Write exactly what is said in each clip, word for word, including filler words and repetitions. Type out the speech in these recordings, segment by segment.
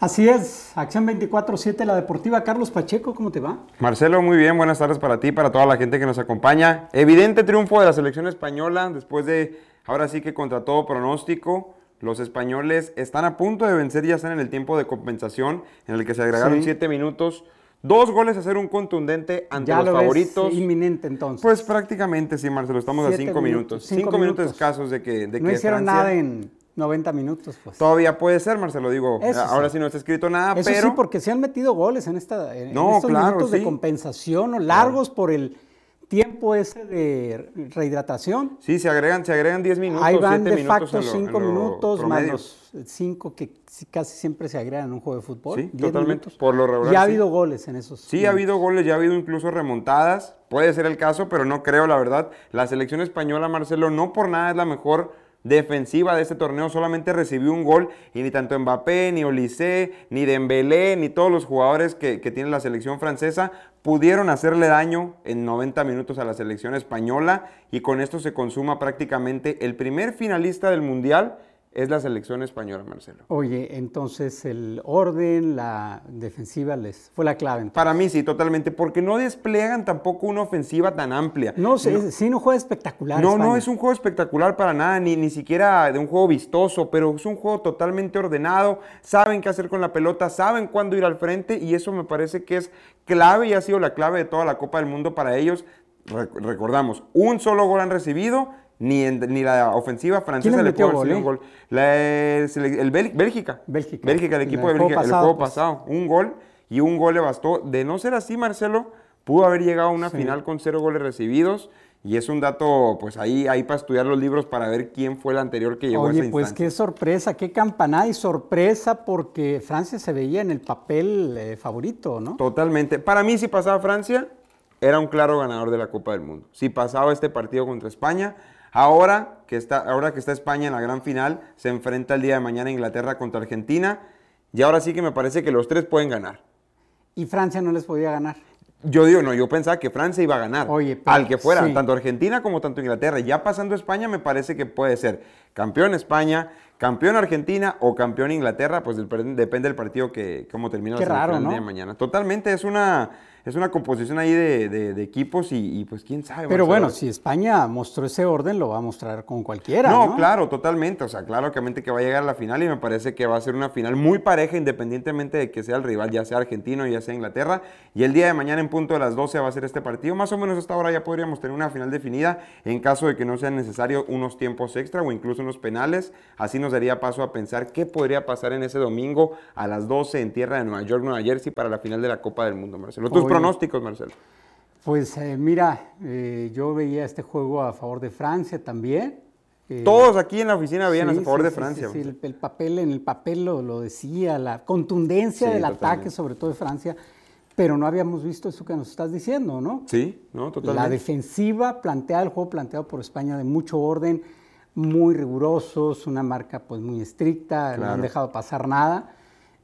Así es, Acción veinticuatro siete, la deportiva. Carlos Pacheco, ¿cómo te va? Marcelo, muy bien, buenas tardes para ti, para toda la gente que nos acompaña. Evidente triunfo de la selección española, después de, ahora sí que contra todo pronóstico, los españoles están a punto de vencer, ya están en el tiempo de compensación, en el que se agregaron siete sí. minutos. Dos goles a hacer un contundente ante ya los lo favoritos. Ves inminente entonces. Pues prácticamente sí, Marcelo, estamos siete a cinco minutos. minutos. Cinco, cinco minutos, minutos escasos de que, de no que hicieron Francia... nada en noventa minutos, pues. Todavía puede ser, Marcelo, digo, Eso ahora sí. sí no está escrito nada, Eso pero... sí, porque se han metido goles en, esta, en no, estos claro, minutos sí. de compensación, o largos claro. por el tiempo ese de rehidratación. Sí, se agregan se agregan diez minutos, Ahí van siete de facto minutos cinco minutos, promedio. más los cinco que casi siempre se agregan en un juego de fútbol. Sí, totalmente, minutos. Por lo regular. Ya ha sí. habido goles en esos Sí, minutos. Ha habido goles, ya ha habido incluso remontadas, puede ser el caso, pero no creo, la verdad. La selección española, Marcelo, no por nada es la mejor defensiva de este torneo, solamente recibió un gol y ni tanto Mbappé, ni Olise, ni Dembélé, ni todos los jugadores que, que tiene la selección francesa pudieron hacerle daño en noventa minutos a la selección española, y con esto se consuma prácticamente el primer finalista del Mundial. Es la selección española, Marcelo. Oye, entonces el orden, la defensiva les fue la clave. Entonces. Para mí sí, totalmente, porque no despliegan tampoco una ofensiva tan amplia. No, sí, no, sí, no juega espectacular. No, España. no es un juego espectacular para nada, ni, ni siquiera de un juego vistoso, pero es un juego totalmente ordenado, saben qué hacer con la pelota, saben cuándo ir al frente, y eso me parece que es clave y ha sido la clave de toda la Copa del Mundo para ellos. Re- recordamos, un solo gol han recibido. Ni, en, ni la ofensiva francesa le pudo hacer un gol. La, el, el Bel, Bélgica. Bélgica. Bélgica, el equipo de Bélgica. Pasado, el juego pues. pasado. Un gol y un gol le bastó. De no ser así, Marcelo, pudo haber llegado a una sí. final con cero goles recibidos. Y es un dato, pues ahí, ahí para estudiar los libros para ver quién fue el anterior que llegó Oye, a esa pues instancia. qué sorpresa, qué campanada y sorpresa, porque Francia se veía en el papel eh, favorito, ¿no? Totalmente. Para mí, si pasaba Francia, era un claro ganador de la Copa del Mundo. Si pasaba este partido contra España... Ahora que, está, ahora que está España en la gran final, se enfrenta el día de mañana Inglaterra contra Argentina, y ahora sí que me parece que los tres pueden ganar. ¿Y Francia no les podía ganar? Yo digo, no, yo pensaba que Francia iba a ganar, Oye, pero, al que fuera, sí. tanto Argentina como tanto Inglaterra. Ya pasando España me parece que puede ser campeón España, campeón Argentina o campeón Inglaterra, pues depende del partido que cómo termina Qué la raro, final ¿no? el día de mañana. Totalmente, es una... Es una composición ahí de, de, de equipos y, y pues quién sabe. Pero bueno, si España mostró ese orden, lo va a mostrar con cualquiera, ¿no? No, claro, totalmente. O sea, claro, obviamente que va a llegar a la final y me parece que va a ser una final muy pareja independientemente de que sea el rival, ya sea argentino, ya sea Inglaterra. Y el día de mañana en punto de las doce va a ser este partido. Más o menos a esta hora ya podríamos tener una final definida en caso de que no sean necesarios unos tiempos extra o incluso unos penales. Así nos daría paso a pensar qué podría pasar en ese domingo a las doce en tierra de Nueva York, Nueva Jersey para la final de la Copa del Mundo, Marcelo. Tus Oye. pronósticos, Marcelo. Pues eh, mira, eh, yo veía este juego a favor de Francia también. Eh, Todos aquí en la oficina veían sí, a favor sí, de sí, Francia. Sí, sí, el, el papel, en el papel lo, lo decía, la contundencia sí, del totalmente. ataque, sobre todo de Francia, pero no habíamos visto eso que nos estás diciendo, ¿no? Sí, no, totalmente. La defensiva planteada, el juego planteado por España de mucho orden, muy rigurosos, una marca pues muy estricta, claro. No han dejado pasar nada.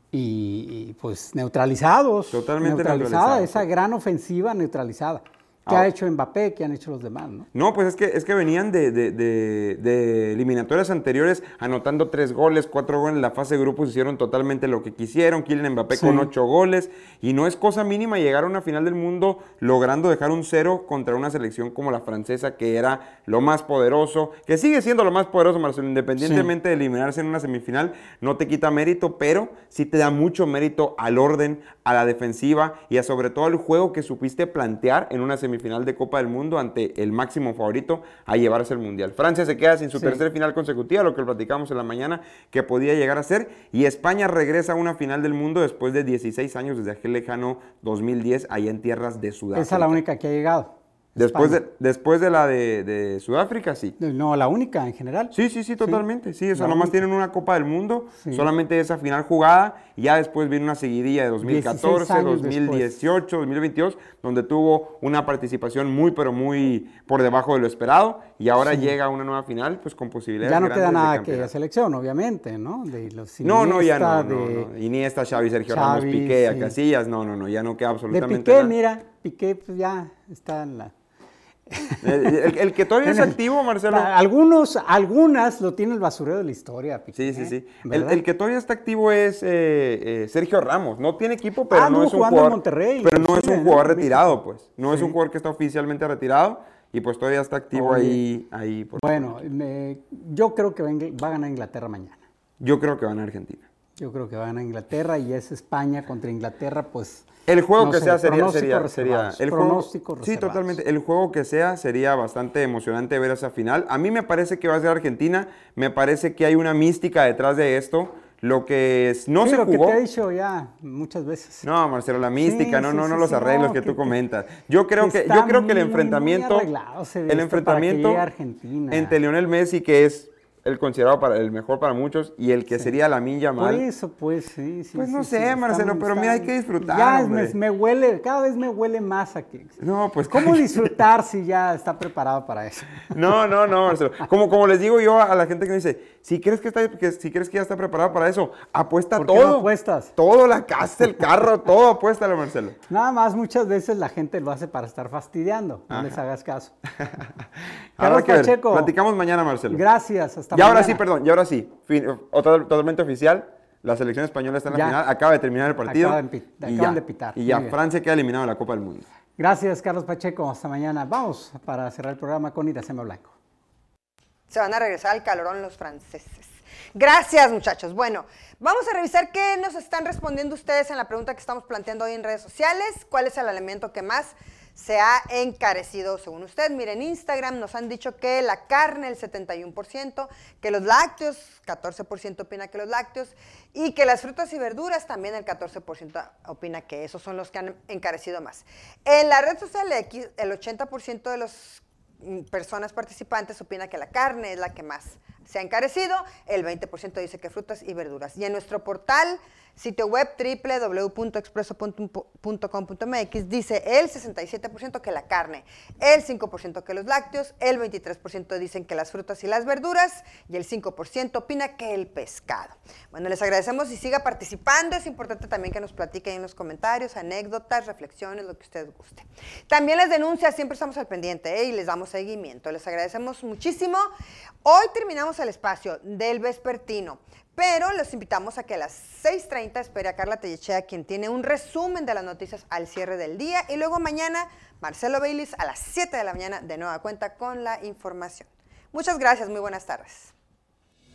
Y, y pues neutralizados, totalmente neutralizada, neutralizados. Esa gran ofensiva neutralizada. ¿Qué ah. ha hecho Mbappé? ¿Qué han hecho los demás? No, no pues es que, es que venían de, de, de, de eliminatorias anteriores anotando tres goles, cuatro goles en la fase de grupos, hicieron totalmente lo que quisieron. Kylian Mbappé sí. con ocho goles, y no es cosa mínima llegar a una final del mundo logrando dejar un cero contra una selección como la francesa, que era lo más poderoso, que sigue siendo lo más poderoso, Marcelo, independientemente sí. de eliminarse en una semifinal, no te quita mérito, pero sí te da mucho mérito al orden, a la defensiva y a sobre todo al juego que supiste plantear en una semifinal final de Copa del Mundo ante el máximo favorito a llevarse el Mundial. Francia se queda sin su sí. tercer final consecutiva, lo que platicamos en la mañana que podía llegar a ser, y España regresa a una final del mundo después de dieciséis años, desde aquel lejano dos mil diez, allá en tierras de Sudáfrica. Esa es la única que ha llegado. Después de, después de la de, de Sudáfrica, sí. No, la única en general. Sí, sí, sí, totalmente. Sí, sí o sea, la nomás única. tienen una Copa del Mundo, sí. solamente esa final jugada, y ya después viene una seguidilla de dos mil catorce, dos mil dieciocho, después. dos mil veintidós, donde tuvo una participación muy, pero muy por debajo de lo esperado, y ahora sí. llega a una nueva final, pues con posibilidades ya no grandes queda nada de que la selección, obviamente, ¿no? De los Iniesta, no, no, ya no, de... no, no. Iniesta, Xavi, Sergio Xavi, Ramos, Piqué, sí. Casillas, no, no, no, ya no queda absolutamente de Piqué, nada. mira, Piqué pues ya está en la... El, el, el que todavía es activo, Marcelo. Algunos, algunas lo tiene el basurero de la historia. Piqué, sí, sí, sí. El, el que todavía está activo es eh, eh, Sergio Ramos. No tiene equipo, pero ah, no, no es un jugador. Monterrey, pero no es un jugador retirado, pues. No sí. es un jugador que está oficialmente retirado y pues todavía está activo Oye, ahí. ahí por bueno, me, yo creo que va a ganar Inglaterra mañana. Yo creo que va a ganar Argentina. Yo creo que va a ganar Inglaterra y es España contra Inglaterra, pues. El juego no que sé, sea sería, sería, sería el pronóstico juego, sí, totalmente. El juego que sea sería bastante emocionante ver esa final. A mí me parece que va a ser Argentina. Me parece que hay una mística detrás de esto. Lo que es, no sí, se lo jugó. Que te he dicho ya muchas veces. No, Marcelo, la mística, sí, no, sí, no, sí, no los sí, arreglos no, que, que tú que, comentas. Yo creo que, que yo creo que el muy, enfrentamiento, muy arreglado, el enfrentamiento entre Lionel Messi, que es el considerado para el mejor para muchos, y el que sí. sería Lamine Yamal. Por eso, pues, sí, sí. Pues no sí, sé, sí, Marcelo, están, pero están, mira, hay que disfrutar, Ya hombre. me, me huele, cada vez me huele más a que... No, pues... ¿Cómo disfrutar si ya está preparado para eso? No, no, no, Marcelo. Como, como les digo yo a la gente que me dice, si crees que, está, que, si crees que ya está preparado para eso, apuesta ¿Por todo. qué no apuestas? Todo, la casa, el carro, todo, apuéstalo, Marcelo. Nada más, muchas veces la gente lo hace para estar fastidiando. No Ajá. les hagas caso. Carlos Pacheco. Platicamos mañana, Marcelo. Gracias, hasta y mañana. Y ahora sí, perdón, y ahora sí, fin, totalmente oficial, la selección española está en la ya. final, acaba de terminar el partido. Acaban, de, y acaban ya, de pitar. Y ya, Francia queda eliminado de la Copa del Mundo. Gracias, Carlos Pacheco, hasta mañana. Vamos para cerrar el programa con Iracema Blanco. Se van a regresar al calorón los franceses. Gracias, muchachos. Bueno, vamos a revisar qué nos están respondiendo ustedes en la pregunta que estamos planteando hoy en redes sociales. ¿Cuál es el alimento que más se ha encarecido según usted? Miren, en Instagram nos han dicho que la carne, el setenta y uno por ciento, que los lácteos, catorce por ciento opina que los lácteos, y que las frutas y verduras, también el catorce por ciento opina que esos son los que han encarecido más. En la red social X, el ochenta por ciento de las personas participantes opina que la carne es la que más se ha encarecido, el veinte por ciento dice que frutas y verduras. Y en nuestro portal, sitio web doble u doble u doble u punto expreso punto com punto m x, dice el sesenta y siete por ciento que la carne, el cinco por ciento que los lácteos, el veintitrés por ciento dicen que las frutas y las verduras, y el cinco por ciento opina que el pescado. Bueno, les agradecemos y siga participando. Es importante también que nos platiquen en los comentarios, anécdotas, reflexiones, lo que ustedes guste. También las denuncias, siempre estamos al pendiente, ¿eh? Y les damos seguimiento. Les agradecemos muchísimo. Hoy terminamos el espacio del vespertino, pero los invitamos a que a las seis treinta espere a Carla Tellechea, quien tiene un resumen de las noticias al cierre del día, y luego mañana Marcelo Baylis a las siete de la mañana de nueva cuenta con la información. Muchas gracias, muy buenas tardes.